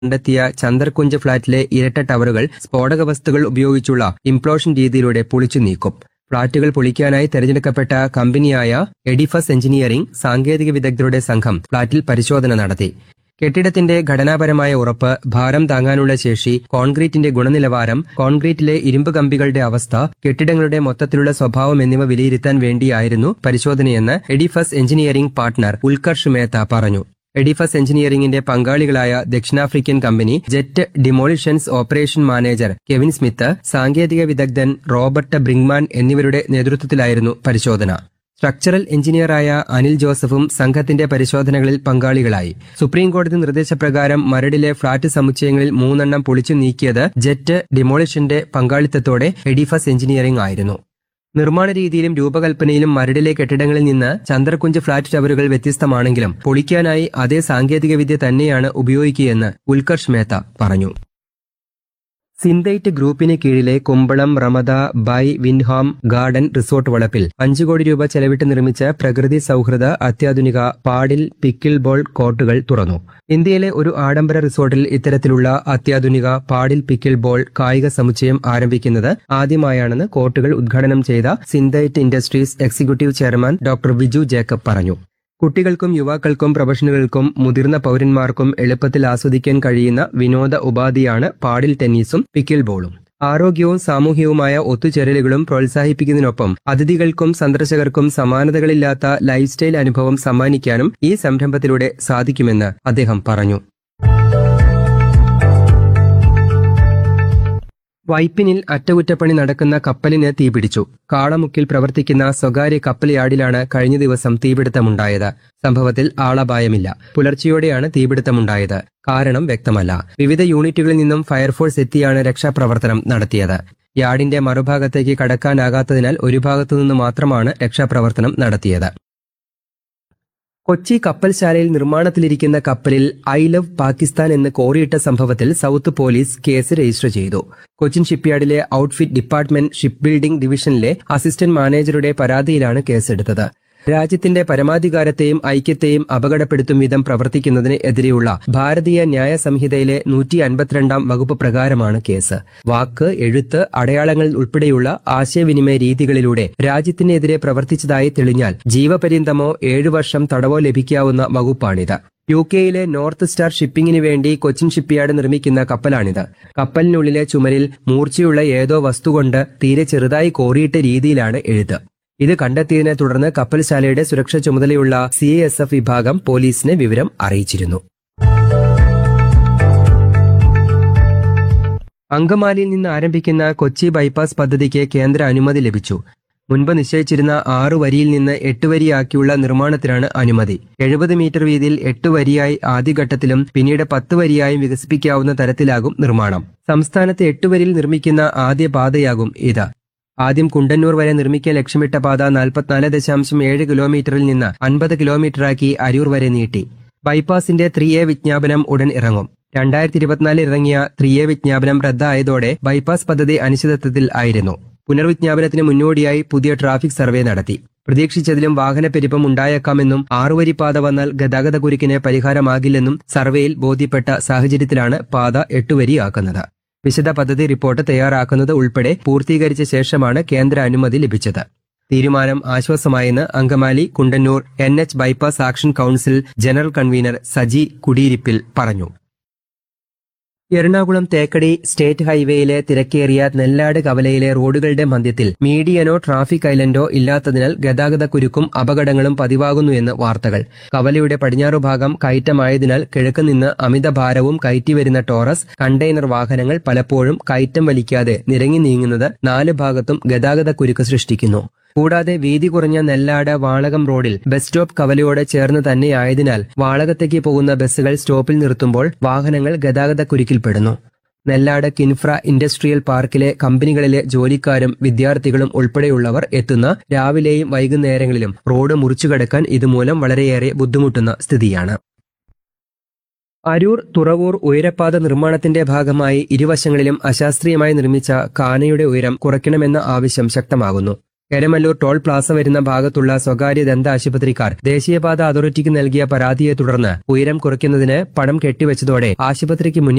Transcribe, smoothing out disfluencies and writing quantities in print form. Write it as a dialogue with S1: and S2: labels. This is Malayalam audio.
S1: കണ്ടെത്തിയ ചന്ദർകുഞ്ച് ഫ്ളാറ്റിലെ ഇരട്ട ടവറുകൾ സ്ഫോടക വസ്തുക്കൾ ഉപയോഗിച്ചുള്ള ഇംപ്ലോഷൻ രീതിയിലൂടെ പൊളിച്ചു നീക്കും. ഫ്ളാറ്റുകൾ പൊളിക്കാനായി തെരഞ്ഞെടുക്കപ്പെട്ട കമ്പനിയായ എഡിഫസ് എഞ്ചിനീയറിംഗ് സാങ്കേതിക വിദഗ്ധരുടെ സംഘം ഫ്ളാറ്റിൽ പരിശോധന നടത്തി. കെട്ടിടത്തിന്റെ ഘടനാപരമായ ഉറപ്പ്, ഭാരം താങ്ങാനുള്ള ശേഷി, കോൺക്രീറ്റിന്റെ ഗുണനിലവാരം, കോൺക്രീറ്റിലെ ഇരുമ്പ് കമ്പികളുടെ അവസ്ഥ, കെട്ടിടങ്ങളുടെ മൊത്തത്തിലുള്ള സ്വഭാവം എന്നിവ വിലയിരുത്താൻ വേണ്ടിയായിരുന്നു പരിശോധനയെന്ന് എഡിഫസ് എഞ്ചിനീയറിംഗ് പാർട്ണർ ഉൽക്കർഷ് മേത്ത പറഞ്ഞു. എഡിഫസ് എഞ്ചിനീയറിംഗിന്റെ പങ്കാളികളായ ദക്ഷിണാഫ്രിക്കൻ company jet demolitions operation manager Kevin Smith, സാങ്കേതിക വിദഗ്ധൻ റോബർട്ട് ബ്രിങ്മാൻ എന്നിവരുടെ നേതൃത്വത്തിലായിരുന്നു പരിശോധന. സ്ട്രക്ചറൽ എഞ്ചിനീയറായ അനിൽ ജോസഫും സംഘത്തിന്റെ പരിശോധനകളിൽ പങ്കാളികളായി. സുപ്രീംകോടതി നിർദ്ദേശപ്രകാരം മരടിലെ ഫ്ളാറ്റ് സമുച്ചയങ്ങളിൽ 3 പൊളിച്ചു നീക്കിയത് ജെറ്റ് ഡിമോളിഷന്റെ പങ്കാളിത്തത്തോടെ എഡിഫസ് എഞ്ചിനീയറിംഗ് ആയിരുന്നു. നിർമ്മാണ രീതിയിലും രൂപകൽപ്പനയിലും മരടിലെ കെട്ടിടങ്ങളിൽ നിന്ന് ചന്ദർകുഞ്ച് ഫ്ളാറ്റ് ടവറുകൾ വ്യത്യസ്തമാണെങ്കിലും പൊളിക്കാനായി അതേ സാങ്കേതികവിദ്യ തന്നെയാണ് ഉപയോഗിക്കുകയെന്ന് ഉൽക്കർഷ് മേത്ത പറഞ്ഞു. സിന്തൈറ്റ് ഗ്രൂപ്പിന് കീഴിലെ കുമ്പളം റമദ ബൈ വിൻഹാം ഗാർഡൻ റിസോർട്ട് വളപ്പിൽ 5 കോടി രൂപ ചെലവിട്ട് നിർമ്മിച്ച പ്രകൃതി സൗഹൃദ അത്യാധുനിക പാഡിൽ പിക്കിൾ ബോൾ കോർട്ടുകൾ തുറന്നു. ഇന്ത്യയിലെ ഒരു ആഡംബര റിസോർട്ടിൽ ഇത്തരത്തിലുള്ള അത്യാധുനിക പാഡിൽ പിക്കിൾ ബോൾ കായിക സമുച്ചയം ആരംഭിക്കുന്നത് ആദ്യമായാണെന്ന് കോർട്ടുകൾ ഉദ്ഘാടനം ചെയ്ത Synthite industries executive chairman doctor Viju Jacob പറഞ്ഞു. കുട്ടികൾക്കും യുവാക്കൾക്കും പ്രൊഫഷണലുകൾക്കും മുതിർന്ന പൌരന്മാർക്കും എളുപ്പത്തിൽ ആസ്വദിക്കാൻ കഴിയുന്ന വിനോദ ഉപാധിയാണ് പാഡിൽ ടെന്നീസും പിക്കിൾ ബോളും. ആരോഗ്യവും സാമൂഹികവുമായ ഒത്തുചേരലുകളും പ്രോത്സാഹിപ്പിക്കുന്നതിനൊപ്പം അതിഥികൾക്കും സന്ദർശകർക്കും സമാനതകളില്ലാത്ത ലൈഫ് സ്റ്റൈൽ അനുഭവം സമ്മാനിക്കാനും ഈ സംരംഭത്തിലൂടെ സാധിക്കുമെന്ന് അദ്ദേഹം പറഞ്ഞു. വൈപ്പിനിൽ അറ്റകുറ്റപ്പണി നടക്കുന്ന കപ്പലിന് തീപിടിച്ചു. കാളമുക്കിൽ പ്രവർത്തിക്കുന്ന സ്വകാര്യ കപ്പൽ യാർഡിലാണ് കഴിഞ്ഞ ദിവസം തീപിടുത്തമുണ്ടായത്. സംഭവത്തിൽ ആളപായമില്ല. പുലർച്ചെയോടെയാണ് തീപിടുത്തമുണ്ടായത്. കാരണം വ്യക്തമല്ല. വിവിധ യൂണിറ്റുകളിൽ നിന്നും ഫയർഫോഴ്സ് എത്തിയാണ് രക്ഷാപ്രവർത്തനം നടത്തിയത്. യാർഡിന്റെ മറുഭാഗത്തേക്ക് കടക്കാനാകാത്തതിനാൽ ഒരു ഭാഗത്തുനിന്ന് മാത്രമാണ് രക്ഷാപ്രവർത്തനം നടത്തിയത്. കൊച്ചി കപ്പൽശാലയിൽ നിർമ്മാണത്തിലിരിക്കുന്ന കപ്പലിൽ ഐ ലവ് പാകിസ്ഥാൻ എന്ന് കോറിയിട്ട സംഭവത്തിൽ സൗത്ത് പോലീസ് കേസ് രജിസ്റ്റർ ചെയ്തു. Cochin ഷിപ്പ്യാർഡിലെ outfit department ship building ഡിവിഷനിലെ അസിസ്റ്റന്റ് മാനേജറുടെ പരാതിയിലാണ് കേസെടുത്തത്. രാജ്യത്തിന്റെ പരമാധികാരത്തെയും ഐക്യത്തെയും അപകടപ്പെടുത്തും വിധം പ്രവർത്തിക്കുന്നതിന് എതിരെയുള്ള ഭാരതീയ ന്യായ സംഹിതയിലെ 152 വകുപ്പ് പ്രകാരമാണ് കേസ്. വാക്ക്, എഴുത്ത്, അടയാളങ്ങൾ ഉൾപ്പെടെയുള്ള ആശയവിനിമയ രീതികളിലൂടെ രാജ്യത്തിനെതിരെ പ്രവർത്തിച്ചതായി തെളിഞ്ഞാൽ ജീവപര്യന്തമോ 7 വർഷം തടവോ ലഭിക്കാവുന്ന വകുപ്പാണിത്. യുകെയിലെ നോർത്ത് സ്റ്റാർ ഷിപ്പിംഗിന് വേണ്ടി കൊച്ചിൻ ഷിപ്പ്യാർഡ് നിർമ്മിക്കുന്ന കപ്പലാണിത്. കപ്പലിനുള്ളിലെ ചുമരിൽ മൂർച്ചയുള്ള ഏതോ വസ്തുകൊണ്ട് തീരെ ചെറുതായി കോറിയിട്ട രീതിയിലാണ് എഴുത്ത്. ഇത് കണ്ടെത്തിയതിനെ തുടർന്ന് കപ്പൽശാലയുടെ സുരക്ഷ ചുമതലയുള്ള CASF വിഭാഗം പോലീസിനെ വിവരം അറിയിച്ചിരുന്നു. അങ്കമാലിയിൽ നിന്ന് ആരംഭിക്കുന്ന കൊച്ചി ബൈപ്പാസ് പദ്ധതിക്ക് കേന്ദ്ര അനുമതി ലഭിച്ചു. മുൻപ് നിശ്ചയിച്ചിരുന്ന 6 വരിയിൽ നിന്ന് 8 വരിയാക്കിയുള്ള നിർമ്മാണത്തിനാണ് അനുമതി. 70 മീറ്റർ വീതിയിൽ 8 വരിയായി ആദ്യഘട്ടത്തിലും പിന്നീട് 10 വരിയായും വികസിപ്പിക്കാവുന്ന തരത്തിലാകും നിർമ്മാണം. സംസ്ഥാനത്ത് 8 വരിയിൽ നിർമ്മിക്കുന്ന ആദ്യ പാതയാകും ഇത്. ആദ്യം കുണ്ടന്നൂർ വരെ നിർമ്മിക്കാൻ ലക്ഷ്യമിട്ട പാത 44.7 കിലോമീറ്ററിൽ നിന്ന് 50 കിലോമീറ്ററാക്കി അരൂർ വരെ നീട്ടി. ബൈപ്പാസിന്റെ 3A വിജ്ഞാപനം ഉടൻ ഇറങ്ങും. 2024 ഇറങ്ങിയ 3A വിജ്ഞാപനം റദ്ദായതോടെ ബൈപ്പാസ് പദ്ധതി അനിശ്ചിതത്വത്തിൽ ആയിരുന്നു. പുനർവിജ്ഞാപനത്തിന് മുന്നോടിയായി പുതിയ ട്രാഫിക് സർവേ നടത്തി. പ്രതീക്ഷിച്ചതിലും വാഹനപ്പെരുപ്പം ഉണ്ടായേക്കാമെന്നും 6 വരി പാത വന്നാൽ ഗതാഗത കുരുക്കിന് പരിഹാരമാകില്ലെന്നും സർവേയിൽ ബോധ്യപ്പെട്ട സാഹചര്യത്തിലാണ് പാത 8 വരിയാക്കുന്നത്. വിശദ പദ്ധതി റിപ്പോർട്ട് തയ്യാറാക്കുന്നത് ഉൾപ്പെടെ പൂർത്തീകരിച്ച ശേഷമാണ് കേന്ദ്ര അനുമതി ലഭിച്ചത്. തീരുമാനം ആശ്വാസമായെന്ന് Angamaly Kundannoor NH bypass action council general convener Saji കുടിയിരിപ്പിൽ പറഞ്ഞു. എറണാകുളം തേക്കടി സ്റ്റേറ്റ് ഹൈവേയിലെ തിരക്കേറിയ നെല്ലാട് കവലയിലെ റോഡുകളുടെ മധ്യത്തിൽ മീഡിയനോ ട്രാഫിക് ഐലൻഡോ ഇല്ലാത്തതിനാൽ ഗതാഗത കുരുക്കും അപകടങ്ങളും പതിവാകുന്നു എന്ന് വാർത്തകൾ. കവലയുടെ പടിഞ്ഞാറുഭാഗം കയറ്റമായതിനാൽ കിഴക്ക് നിന്ന് അമിത ഭാരവും കയറ്റിവരുന്ന ടോറസ് കണ്ടെയ്നർ വാഹനങ്ങൾ പലപ്പോഴും കയറ്റം വലിക്കാതെ നിരങ്ങി നീങ്ങുന്നത് 4 ഭാഗത്തും ഗതാഗത കുരുക്ക് സൃഷ്ടിക്കുന്നു. കൂടാതെ വീതി കുറഞ്ഞ നെല്ലാട് വാളകം റോഡിൽ ബസ് സ്റ്റോപ്പ് കവലയോട് ചേർന്ന് തന്നെയായതിനാൽ വാളകത്തേക്ക് പോകുന്ന ബസ്സുകൾ സ്റ്റോപ്പിൽ നിർത്തുമ്പോൾ വാഹനങ്ങൾ ഗതാഗത കുരുക്കിൽപ്പെടുന്നു. നെല്ലാട് കിൻഫ്ര ഇൻഡസ്ട്രിയൽ പാർക്കിലെ കമ്പനികളിലെ ജോലിക്കാരും വിദ്യാർത്ഥികളും ഉൾപ്പെടെയുള്ളവർ എത്തുന്ന രാവിലെയും വൈകുന്നേരങ്ങളിലും റോഡ് മുറിച്ചുകടക്കാൻ ഇതുമൂലം വളരെയേറെ ബുദ്ധിമുട്ടുന്ന സ്ഥിതിയാണ്. അരൂർ തുറവൂർ ഉയരപ്പാത നിർമ്മാണത്തിന്റെ ഭാഗമായി ഇരുവശങ്ങളിലും അശാസ്ത്രീയമായി നിർമ്മിച്ച കാനയുടെ ഉയരം കുറയ്ക്കണമെന്ന ആവശ്യം ശക്തമാകുന്നു. എരമല്ലൂർ ടോൾ പ്ലാസ വരുന്ന ഭാഗത്തുള്ള സ്വകാര്യ ദന്ത ആശുപത്രിക്കാർ ദേശീയപാത അതോറിറ്റിക്ക് നൽകിയ പരാതിയെ തുടർന്ന് ഉയരം കുറയ്ക്കുന്നതിന് പണം കെട്ടിവെച്ചതോടെ ആശുപത്രിക്ക് മുന്നിൽ